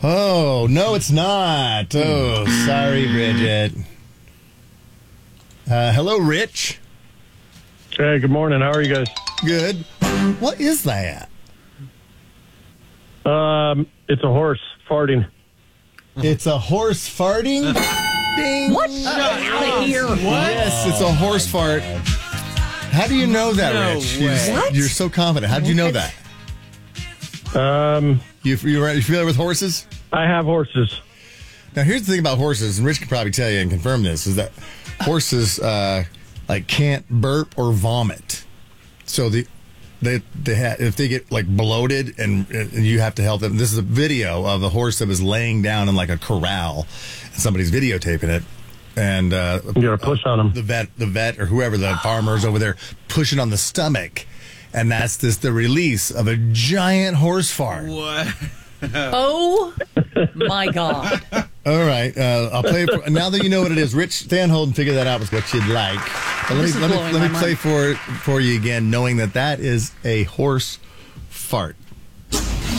Oh, no, it's not. Oh, sorry, Bridget. Hello, Rich. Hey, good morning. How are you guys? Good. What is that? It's a horse farting. It's a horse farting? Ding. What? Out of here. What? Yes, it's a horse fart. How do you know that, Rich? You're so confident. How did you know that? You familiar with horses? I have horses. Now, here's the thing about horses, and Rich can probably tell you and confirm this, is that horses can't burp or vomit. So if they get like bloated and you have to help them. This is a video of a horse that was laying down in like a corral, and somebody's videotaping it. And you gotta push on them. The vet or whoever, the farmer's over there pushing on the stomach, and that's the release of a giant horse fart. What? Oh my God! All right, I'll play it for, now that you know what it is. Rich, stay on hold and figure that out with what you'd like. But let me play for you again, knowing that is a horse fart.